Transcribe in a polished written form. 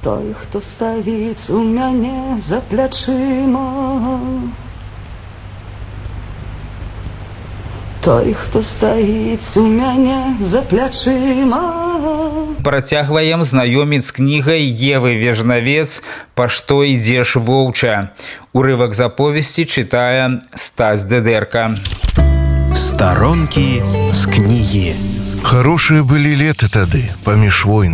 Той, хто стаіць у мяне за плячыма, той, хто стаіць у мяне за плячыма. Працягваем знаёміць з кнігай Евы Вежнавец «Па што ідзеш, воўча». Урывак з аповесці чытае Стась Дедерка. Сторонки с книги. Хорошие были лета тады, паміж войн.